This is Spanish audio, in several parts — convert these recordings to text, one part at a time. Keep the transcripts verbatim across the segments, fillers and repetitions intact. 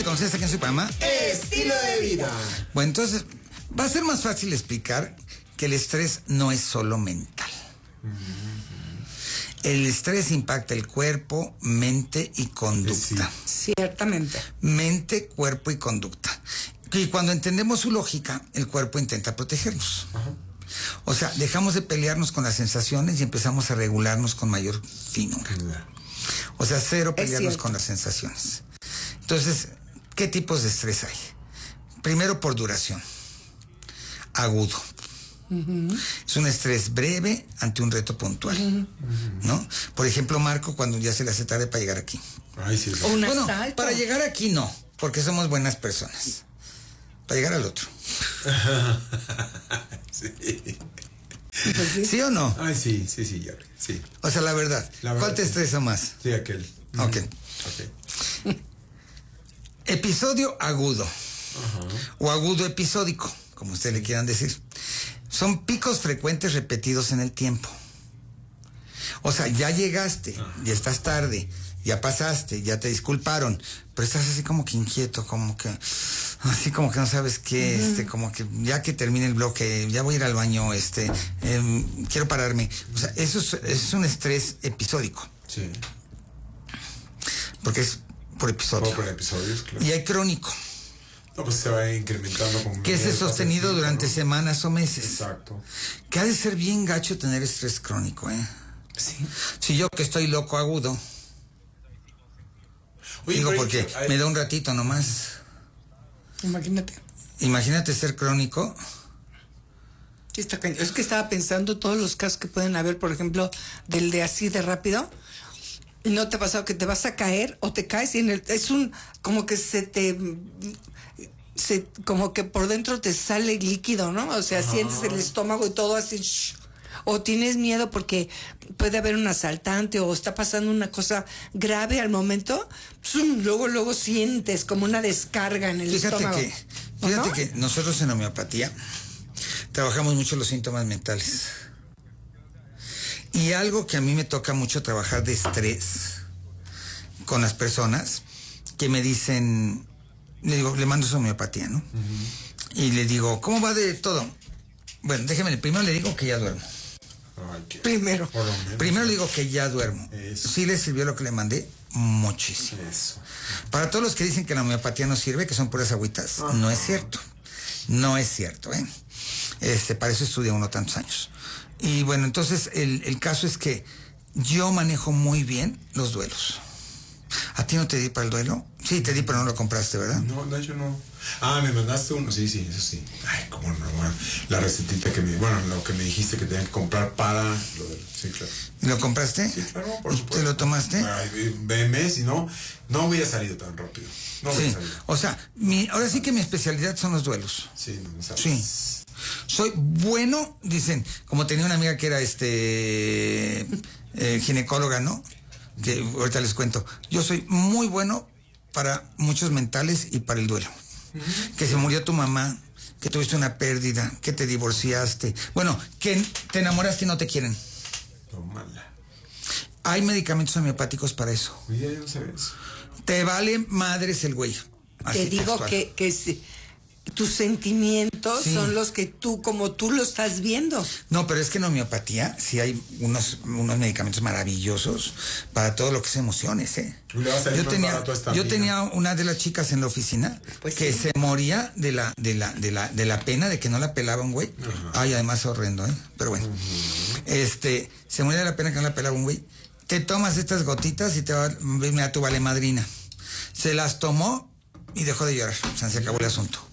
Entonces, aquí en su programa Estilo de Vida. Bueno, entonces va a ser más fácil explicar que el estrés no es solo mental. Uh-huh. El estrés impacta el cuerpo, mente y conducta. Sí. Ciertamente. Mente, cuerpo y conducta. Y cuando entendemos su lógica, el cuerpo intenta protegernos. Uh-huh. O sea, dejamos de pelearnos con las sensaciones y empezamos a regularnos con mayor finura. Uh-huh. O sea, cero pelearnos con las sensaciones. Entonces, ¿qué tipos de estrés hay? Primero, por duración. Agudo. Uh-huh. Es un estrés breve ante un reto puntual. Uh-huh. ¿No? Por ejemplo, Marco, cuando ya se le hace tarde para llegar aquí. Ay, sí, sí. Un bueno, asalto. Para llegar aquí no, porque somos buenas personas. Para llegar al otro. Sí. ¿Sí o no? Ay, sí, sí, sí, Jerry, sí. O sea, la verdad, la verdad ¿cuál te estresa sí. más? Sí, aquel. Ok. Ok. Episodio agudo. Uh-huh. O agudo episódico, como ustedes le quieran decir. Son picos frecuentes repetidos en el tiempo. O sea, ya llegaste, uh-huh. ya estás tarde, ya pasaste, ya te disculparon, pero estás así como que inquieto, como que, así como que no sabes qué, uh-huh. este, como que ya que termine el bloque, ya voy a ir al baño, este, eh, quiero pararme. O sea, eso es, eso es un estrés episódico. Sí. Porque es por episodio. Por episodios, claro. Y hay crónico. No, pues se va incrementando con que es sostenido tiempo, durante ¿no? semanas o meses. Exacto. Que ha de ser bien gacho tener estrés crónico, ¿eh? Sí. Si yo que estoy loco agudo. Oye, digo porque hay... me da un ratito nomás. Imagínate. Imagínate ser crónico. Sí, está cañón. Es que estaba pensando todos los casos que pueden haber, por ejemplo, del de así de rápido. ¿No te ha pasado que te vas a caer o te caes y en el, es un, como que se te, se, como que por dentro te sale líquido, ¿no? O sea, ajá. sientes el estómago y todo así, shh, o tienes miedo porque puede haber un asaltante o está pasando una cosa grave al momento, ¡zum! luego, luego sientes como una descarga en el fíjate estómago. Que, fíjate ¿no? que nosotros en homeopatía trabajamos mucho los síntomas mentales. Y algo que a mí me toca mucho trabajar de estrés con las personas que me dicen, le digo, le mando su homeopatía, ¿no? Uh-huh. Y le digo, ¿cómo va de todo? Bueno, déjeme, primero le digo que ya duermo. Ay, qué... Primero. Primero le digo que ya duermo. Eso. Sí le sirvió lo que le mandé, muchísimo. Eso. Para todos los que dicen que la homeopatía no sirve, que son puras agüitas, uh-huh. no es cierto. No es cierto, ¿eh? Este, para eso estudia uno tantos años. Y bueno, entonces el, el caso es que yo manejo muy bien los duelos. ¿A ti no te di para el duelo? Sí, te di, pero no lo compraste, ¿verdad? No, de hecho no. Ah, me mandaste uno, sí, sí, eso sí. Ay, cómo no, bueno, la recetita que me, bueno, lo que me dijiste que tenía que comprar para lo del, sí, claro. ¿Lo compraste? Sí, claro, por supuesto. ¿Te lo tomaste? Ay, veme, si no, no hubiera salido tan rápido. No hubiera sí. salido. O sea, mi, ahora sí que mi especialidad son los duelos. Sí, no, no sabes. Sí. Soy bueno, dicen, como tenía una amiga que era este eh, ginecóloga, ¿no? Que ahorita les cuento. Yo soy muy bueno para muchos mentales y para el duelo. Uh-huh. Que se murió tu mamá, que tuviste una pérdida, que te divorciaste. Bueno, que te enamoraste y no te quieren. Tómala. Hay medicamentos homeopáticos para eso. Oye, yo no sé eso. Te vale madres el güey. Así te digo textual. que, que sí. Tus sentimientos sí. son los que tú, como tú lo estás viendo. No, pero es que en homeopatía sí hay unos, unos medicamentos maravillosos para todo lo que es emociones, ¿eh? Yo tenía, yo tenía una de las chicas en la oficina pues que sí. se moría de la, de la, de la, de la pena de que no la pelaba un güey. Uh-huh. Ay, además horrendo, ¿eh? Pero bueno. Uh-huh. Este, se moría de la pena que no la pelaba un güey. Te tomas estas gotitas y te va, mira, tu vale madrina. Se las tomó y dejó de llorar. O sea, se acabó el asunto.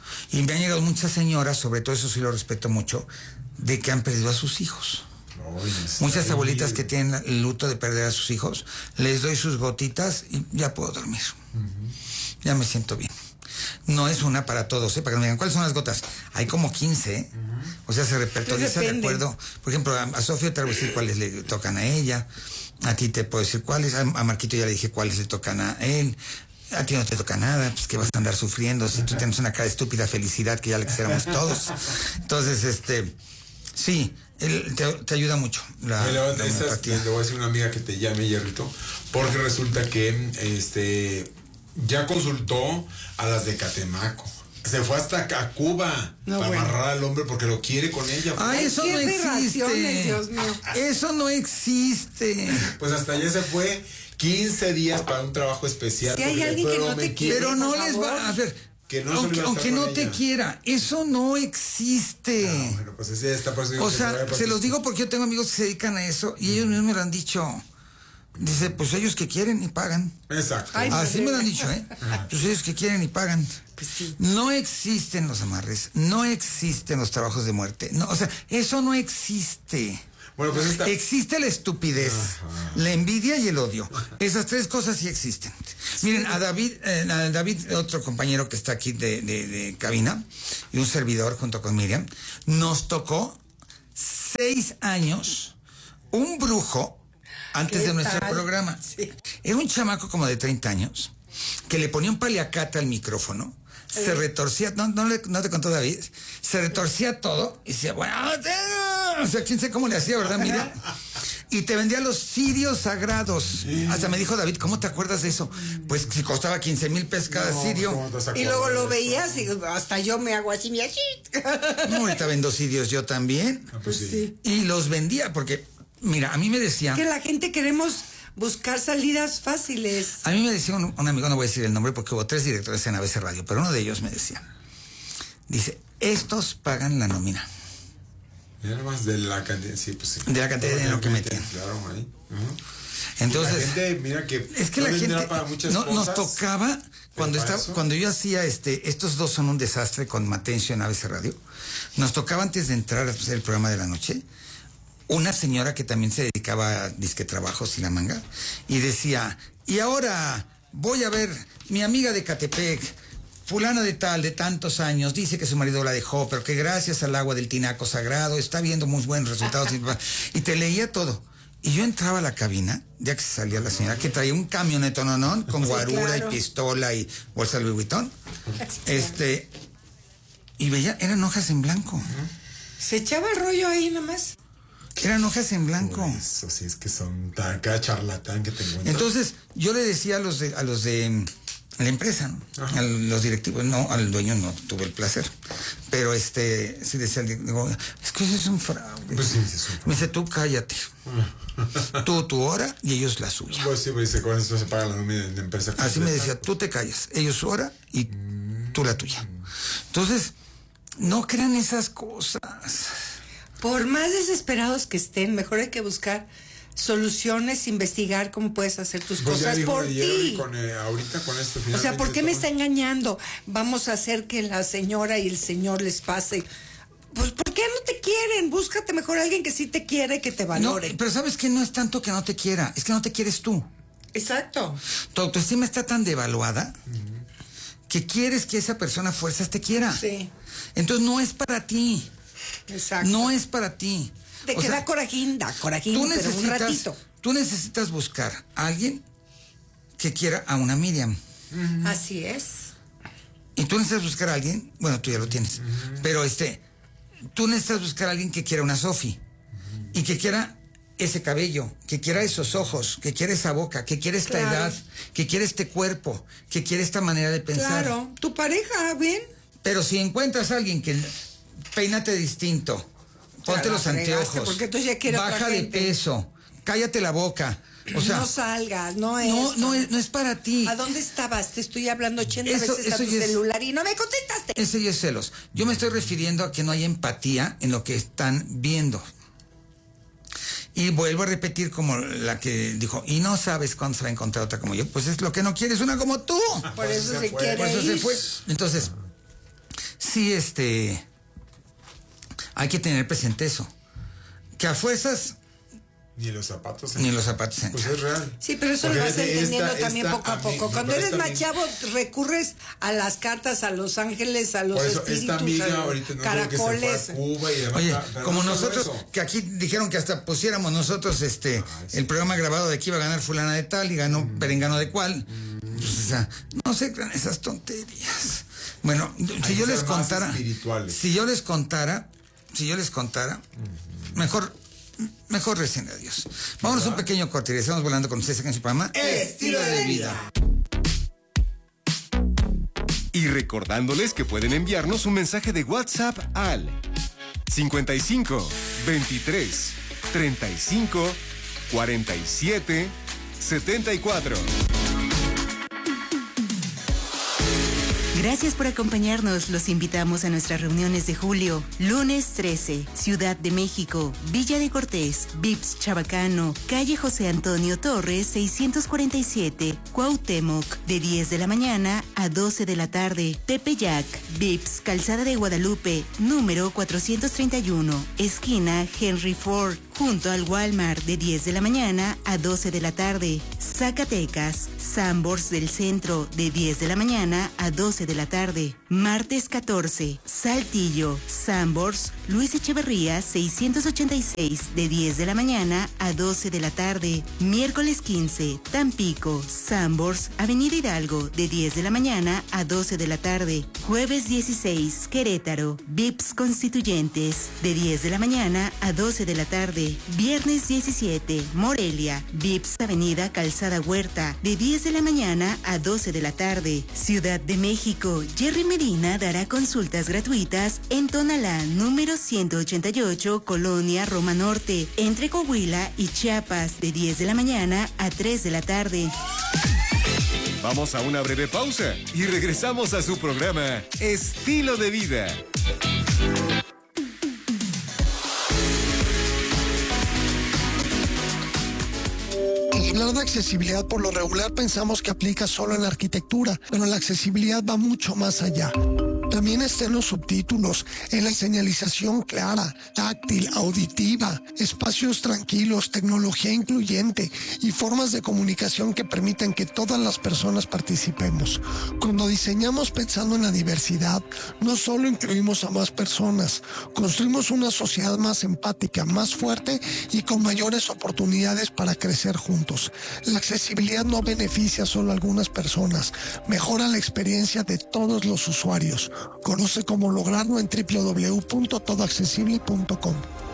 Y me han llegado muchas señoras, sobre todo eso sí lo respeto mucho, de que han perdido a sus hijos. Oye, muchas abuelitas que tienen el luto de perder a sus hijos, les doy sus gotitas y ya puedo dormir. Uh-huh. Ya me siento bien. No es una para todos, ¿eh? Para que me digan, ¿cuáles son las gotas? Hay como quince, ¿eh? Uh-huh. O sea, se repertoriza de acuerdo. Por ejemplo, a, a Sofía te voy a decir cuáles le tocan a ella, a ti te puedo decir cuáles, a, a Marquito ya le dije cuáles le tocan a él. A ti no te toca nada, pues que vas a andar sufriendo si tú tienes una cara de estúpida felicidad que ya la quisiéramos todos. Entonces, este, sí, él te, te ayuda mucho la, le, la esas, le voy a decir a una amiga que te llame, Hierrito, porque resulta que este ya consultó a las de Catemaco. Se fue hasta a Cuba no, para bueno. amarrar al hombre porque lo quiere con ella. Ay, eso no existe. Dios mío. Eso no existe. Pues hasta allá se fue quince días para un trabajo especial. Si hay alguien que no te quiere, pero no les va a ver. Que no aunque aunque no te ella. quiera, eso no existe. No, bueno, pues ese está por eso o sea, se los digo porque yo tengo amigos que se dedican a eso y ellos mismos me lo han dicho. Dice, pues ellos que quieren y pagan. Exacto. Ay, así me lo han dicho, ¿eh? Pues ellos que quieren y pagan. Pues sí. No existen los amarres, no existen los trabajos de muerte. No, o sea, eso no existe. Bueno, pues esta... Existe la estupidez, ajá, la envidia y el odio. Esas tres cosas sí existen. Sí. Miren, a David, eh, a David, otro compañero que está aquí de, de, de cabina, y un servidor junto con Miriam, nos tocó seis años un brujo antes de nuestro tal? programa. Sí. Era un chamaco como de treinta años que le ponía un paliacate al micrófono. Se retorcía, no, no, le, no te contó David, se retorcía todo y decía, bueno, o sea, quién sé cómo le hacía, ¿verdad, Miriam? Y te vendía los cirios sagrados. Hasta me dijo David, ¿cómo te acuerdas de eso? Pues si costaba quince mil pesos cada no, cirio. Y luego lo veías y hasta yo me hago así, mi así. No, ahorita vendo cirios yo también. Ah, pues sí. Y los vendía porque, mira, a mí me decían... Que la gente queremos... buscar salidas fáciles. A mí me decía un, un amigo, no voy a decir el nombre porque hubo tres directores en A B C Radio, pero uno de ellos me decía, dice, estos pagan la nómina. Y además de la cantidad, sí, pues sí. De la cantidad de dinero que metían. Claro, ahí. Uh-huh. Entonces, la gente, mira que es que no la gente para muchas no, cosas, nos tocaba cuando estaba, cuando yo hacía este, estos dos son un desastre con Matencio en A B C Radio. Nos tocaba antes de entrar a hacer el programa de la noche. Una señora que también se dedicaba a disque trabajos y la manga, y decía, y ahora voy a ver, mi amiga de Catepec, fulana de tal, de tantos años, dice que su marido la dejó, pero que gracias al agua del tinaco sagrado está viendo muy buenos resultados. Y te leía todo. Y yo entraba a la cabina, ya que salía la señora, que traía un camionetononón con guarura, sí, claro, y pistola y bolsa Louis Vuitton. Este, y veía, eran hojas en blanco. Se echaba el rollo ahí nomás. Eran hojas en blanco. Por eso sí es que son tan, cada charlatán que te encuentras. Entonces, yo le decía a los de, a los de la empresa, ¿no? A los directivos, no, al dueño no tuve el placer. Pero este, sí decía, digo, es que eso es un fraude. Pues sí, sí, es un fraude. Me dice, tú cállate. Tú tu hora y ellos la suya. Pues sí, pues con eso se paga la nómina de la empresa. Así me decía, tú te callas, ellos su hora y mm. tú la tuya. Entonces, no crean esas cosas. Por más desesperados que estén, mejor hay que buscar soluciones, investigar cómo puedes hacer tus pues cosas por ti. Con, eh, ahorita con esto, o sea, ¿por qué me está engañando? Vamos a hacer que la señora y el señor les pase. Pues, ¿por qué no te quieren? Búscate mejor a alguien que sí te quiere, que te valore. No, pero ¿sabes qué? No es tanto que no te quiera, es que no te quieres tú. Exacto. Tu autoestima está tan devaluada uh-huh. que quieres que esa persona a fuerzas te quiera. Sí. Entonces no es para ti. Exacto. No es para ti. Te o queda sea, corajín, da corajín, tú pero un ratito. Tú necesitas buscar a alguien que quiera a una Miriam. Uh-huh. Así es. Y tú necesitas buscar a alguien, bueno, tú ya lo tienes, uh-huh. pero este, tú necesitas buscar a alguien que quiera una Sofi. Uh-huh. Y que quiera ese cabello, que quiera esos ojos, que quiera esa boca, que quiera esta claro. edad, que quiera este cuerpo, que quiera esta manera de pensar. Claro, tu pareja, bien. Pero si encuentras a alguien que... Peínate distinto, ponte claro, los anteojos, porque tú ya quieres baja de peso, cállate la boca. O sea, no salgas, no es. No, no es, no es para ti. ¿A dónde estabas? Te estoy hablando ochenta eso, veces eso a tu celular es, y no me contestaste. Ese ya es celos. Yo me estoy refiriendo a que no hay empatía en lo que están viendo. Y vuelvo a repetir como la que dijo, y no sabes cuándo se va a encontrar otra como yo. Pues es lo que no quieres, una como tú. Por eso se, se quiere Por eso ir. se fue. Entonces, sí, este... hay que tener presente eso. Que a fuerzas... Ni los zapatos. Ni los zapatos. Pues es real. Sí, pero eso porque lo vas entendiendo esta, también esta, poco a poco. A mí, Cuando eres más chavo, recurres a las cartas, a los ángeles, a los eso, espíritus, esta amiga, a los no caracoles. Que se fue a Cuba y demás. Oye, pero como no nosotros, eso. que aquí dijeron que hasta pusiéramos nosotros este ah, sí. el programa grabado de que iba a ganar fulana de tal y ganó mm. perengano de cual. Mm. Pues, o sea, no se crean esas tonterías. Bueno, si yo les contara... Si yo les contara... Si yo les contara, uh-huh. mejor, mejor recién a Dios. Vámonos a un pequeño corte y estamos volando con ustedes en su programa Estilo de Vida. Y recordándoles que pueden enviarnos un mensaje de WhatsApp al cincuenta y cinco, veintitrés, treinta y cinco, cuarenta y siete, setenta y cuatro. Gracias por acompañarnos. Los invitamos a nuestras reuniones de julio. Lunes trece, Ciudad de México, Villa de Cortés, Vips Chabacano, calle José Antonio Torres, seiscientos cuarenta y siete, Cuauhtémoc, de diez de la mañana a doce de la tarde. Tepeyac, Vips Calzada de Guadalupe, número cuatrocientos treinta y uno, esquina Henry Ford, junto al Walmart, de diez de la mañana a doce de la tarde. Zacatecas, Sanborns del Centro, de diez de la mañana a doce de la tarde. Martes catorce, Saltillo, Sanborns, Luis Echeverría, seiscientos ochenta y seis, de diez de la mañana a doce de la tarde. Miércoles quince, Tampico, Sanborns, Avenida Hidalgo, de diez de la mañana a doce de la tarde. Jueves dieciséis, Querétaro, Vips Constituyentes, de diez de la mañana a doce de la tarde. Viernes diecisiete, Morelia, Vips Avenida Calzada Huerta, de diez de la mañana a doce de la tarde. Ciudad de México, Jerry Medina dará consultas gratuitas en Tonalá, número ciento ochenta y ocho, Colonia Roma Norte, entre Coahuila y Chiapas, de diez de la mañana a tres de la tarde. Vamos a una breve pausa y regresamos a su programa Estilo de Vida. Hablar de accesibilidad por lo regular pensamos que aplica solo en la arquitectura, pero la accesibilidad va mucho más allá. También está en los subtítulos, en la señalización clara, táctil, auditiva, espacios tranquilos, tecnología incluyente y formas de comunicación que permitan que todas las personas participemos. Cuando diseñamos pensando en la diversidad, no solo incluimos a más personas, construimos una sociedad más empática, más fuerte y con mayores oportunidades para crecer juntos. La accesibilidad no beneficia solo a algunas personas, mejora la experiencia de todos los usuarios. Conoce cómo lograrlo en doble u doble u doble u punto todo accesible punto com.